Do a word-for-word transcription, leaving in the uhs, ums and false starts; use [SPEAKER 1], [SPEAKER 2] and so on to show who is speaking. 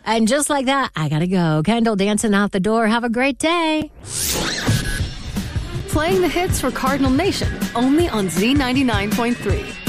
[SPEAKER 1] And just like that, I gotta go. Kendall dancing out the door. Have a great day.
[SPEAKER 2] Playing the hits for Cardinal Nation, only on Z ninety-nine point three.